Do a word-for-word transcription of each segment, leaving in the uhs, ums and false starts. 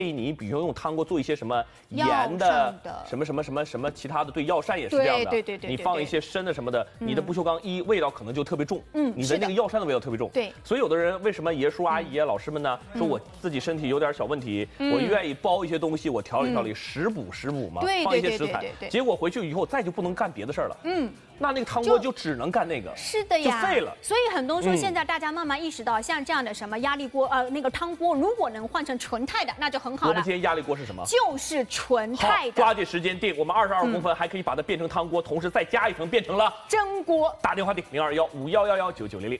议你，比如用汤锅做一些什么盐的、什么什么什么什么其他的，对，药膳也是这样的。 对对对对。 你放一些参的什么的，你的不锈钢一味道可能就特别重， 嗯， 你的那个药膳的味道特别重。 对。 所以有的人为什么爷叔阿姨啊、老师们呢，说我自己身体有点小问题，我愿意包一些东西，我调理调理，食补食补嘛，放一些食材。结果回去以后再就不能干别的事儿了。嗯。那那个汤锅就只能干那个。 是的呀。 就废了。 所以很多说现在大家慢慢意识到，像这样的什么压力锅，呃，那个汤锅，如果能换成纯钛的，那就很好了。 我们今天压力锅是什么？ 就是纯钛的。 抓紧时间定，我们二十二公分还可以把它变成汤锅，同时再加一层变成了蒸锅。 打电话定零二幺五幺幺幺九九零零。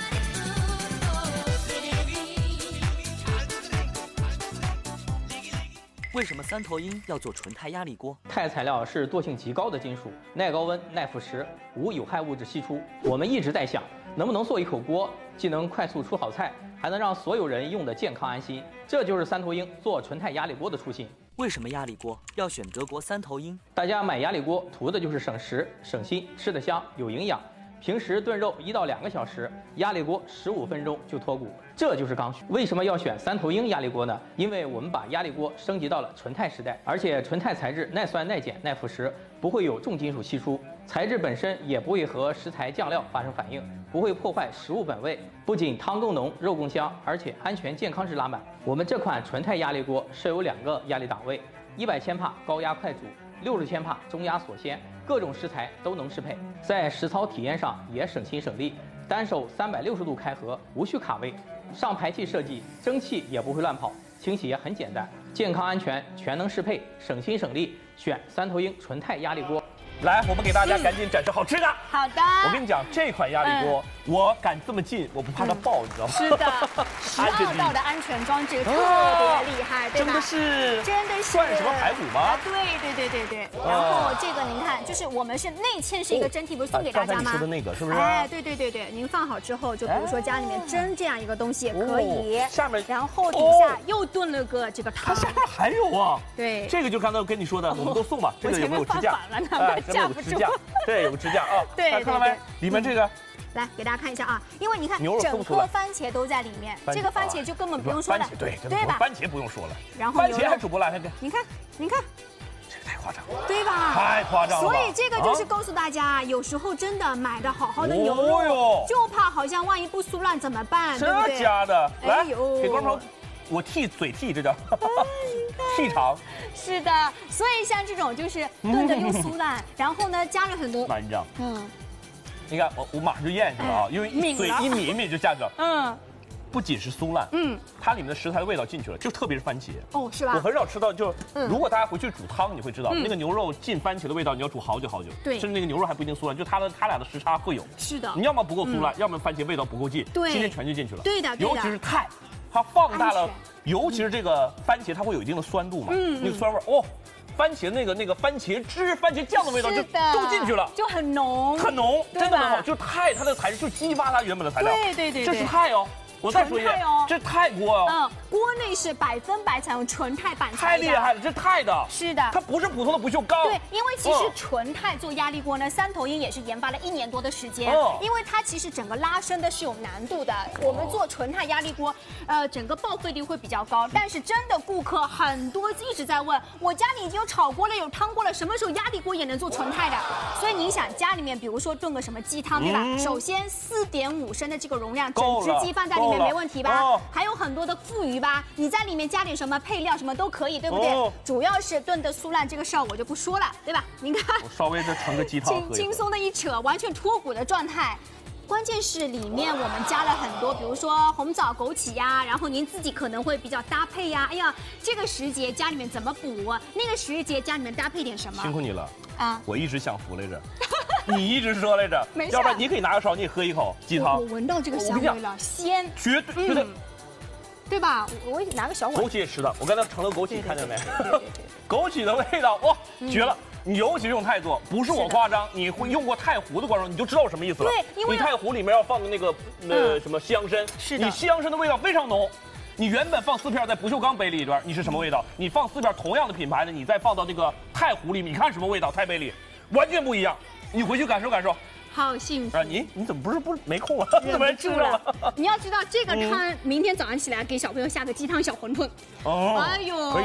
为什么三头鹰要做纯钛压力锅？ 钛材料是惰性极高的金属，耐高温、耐腐蚀，无有害物质析出。我们一直在想，能不能做一口锅，既能快速出好菜，还能让所有人用的健康安心。这就是三头鹰做纯钛压力锅的初心。 为什么压力锅要选德国三头鹰？ 大家买压力锅图的就是省时、省心，吃得香，有营养。平时炖肉一到两个小时，压力锅十五分钟就脱骨，这就是刚需。为什么要选三头鹰压力锅呢？因为我们把压力锅升级到了纯钛时代，而且纯钛材质耐酸、耐碱、耐腐蚀，不会有重金属析出，材质本身也不会和食材酱料发生反应，不会破坏食物本味。不仅汤更浓、肉更香，而且安全健康值拉满。我们这款纯钛压力锅设有两个压力档位，一百千帕高压快煮，六十千帕中压锁鲜。各种食材都能适配，在实操体验上也省心省力。单手三百六十度开合，无需卡位。上排气设计，蒸汽也不会乱跑，清洗也很简单，健康安全全能适配，省心省力。选三头鹰纯钛压力锅。 来，我们给大家赶紧展示好吃的。 好的。 我跟你讲，这款压力锅，我敢这么近，我不怕它爆，你知道吗？ 是的，十二道的安全装置特别厉害，对吧？ 真的是， 真的是。 涮什么排骨吗？ 对对对对对。然后这个您看，就是我们是内嵌是一个蒸屉，不是送给大家吗？ 刚才你说的那个是不是？ 哎，对对对对，您放好之后，就比如说家里面蒸这样一个东西也可以。 下面， 然后底下又炖了个这个汤。 它下面还有啊？ 对。 这个就刚才我跟你说的，我们都送吧。这个有没有支架？ 哎， 这有个支架。对，有个支架啊。 对， 看到没？里面这个， 来给大家看一下啊，因为你看整颗番茄都在里面，这个番茄就根本不用说了， 对对吧？ 番茄不用说了， 然后番茄还煮不烂，看看， 您看，您看， 这个太夸张了， 对吧？ 太夸张了。 所以这个就是告诉大家，有时候真的买的好好的牛肉，就怕好像万一不酥烂怎么办？对不对？ 这家的，来，给观众。我剔嘴剔，这叫剔肠。 是的，所以像这种就是炖的又酥烂，然后呢加了很多。 慢着，嗯，你看我我马上就咽下去了啊，因为一嘴一抿一抿就下去了。嗯，不仅是酥烂，嗯，它里面的食材的味道进去了，就特别是番茄。 哦，是吧？ 我很少吃到，就如果大家回去煮汤，你会知道那个牛肉进番茄的味道，你要煮好久好久。 对， 甚至那个牛肉还不一定酥烂，就它的它俩的时差会有。 是的， 你要么不够酥烂，要么番茄味道不够进， 对， 今天全就进去了。 对的， 尤其是钛。它放大了，尤其是这个番茄，它会有一定的酸度嘛，嗯，那个酸味哦，番茄那个那个番茄汁、番茄酱的味道就都进去了， 就很浓， 很浓，真的很好，就是钛它的材质就激发它原本的材料， 对对对， 这是钛哦。我再说一遍，这钛锅哦， 嗯，锅内是百分百采用纯钛板材， 太厉害了，这钛的， 是的， 它不是普通的不锈钢。 对，因为其实纯钛做压力锅呢，三头鹰也是研发了一年多的时间，因为它其实整个拉伸的是有难度的。我们做纯钛压力锅，呃，整个报废率会比较高，但是真的顾客很多一直在问，我家里已经有炒锅了，有汤锅了，什么时候压力锅也能做纯钛的？所以您想家里面，比如说炖个什么鸡汤，对吧？首先四点五升的这个容量，整只鸡放在里面没问题吧？还有很多的富余吧，你在里面加点什么配料什么都可以，对不对？哦、主要是炖的酥烂这个事儿我就不说了，对吧？您看， 我稍微再盛个鸡汤， 轻轻松的一扯，完全脱骨的状态。关键是里面我们加了很多，比如说红枣、枸杞呀，然后您自己可能会比较搭配呀。哎呀，这个时节家里面怎么补？那个时节家里面搭配点什么？ 辛苦你了啊！我一直想服来着。你一直说来着，要不然你可以拿个勺，你也喝一口鸡汤。 我闻到这个香味了，鲜， 绝对绝对， 对吧？我拿个小碗。 枸杞也吃的，我刚才盛了枸杞，看见没？枸杞的味道哇，绝了！你尤其用钛做，不是我夸张，你会用过钛壶的观众，你就知道什么意思了。 对，因为你钛壶里面要放的那个呃什么西洋参， 是的， 你西洋参的味道非常浓。你原本放四片在不锈钢杯里边，你是什么味道？你放四片同样的品牌的，你再放到这个钛壶里，你看什么味道？钛杯里完全不一样。你回去感受感受。 好幸福啊！你你怎么不是不没空啊？怎么住了？ 你要知道这个汤，明天早上起来给小朋友下个鸡汤小馄饨。哦，哎呦。